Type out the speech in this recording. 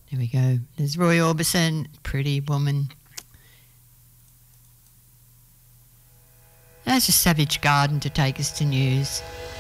There we go. There's Roy Orbison, Pretty Woman. That's a Savage Garden to take us to news.